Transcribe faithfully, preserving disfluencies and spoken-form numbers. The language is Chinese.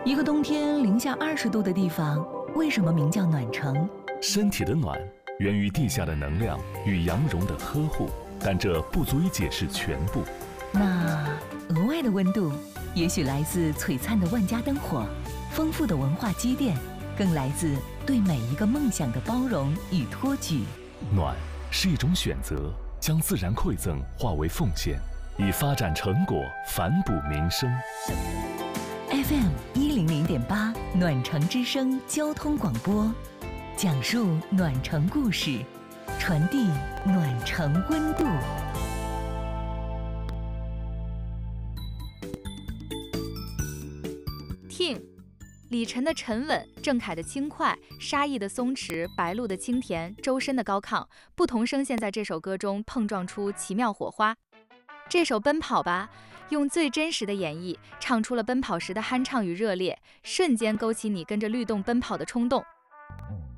一个冬天零下二十度的地方，为什么名叫暖城？ 身体的暖源于地下的能量与阳绒的呵护，但这不足以解释全部。 那额外的温度，也许来自璀璨的万家灯火，丰富的文化积淀，更来自对每一个梦想的包容与托举。 暖是一种选择，将自然馈赠化为奉献，以发展成果反哺民生。 F M 一零零点八暖城之声交通广播，讲述暖城故事，传递暖城温度。 听，李晨的沉稳，郑恺的轻快，沙溢的松弛，白鹿的清甜，周深的高亢，不同声线在这首歌中碰撞出奇妙火花。这首《奔跑吧》用最真实的演绎，唱出了奔跑时的酣畅与热烈，瞬间勾起你跟着律动奔跑的冲动。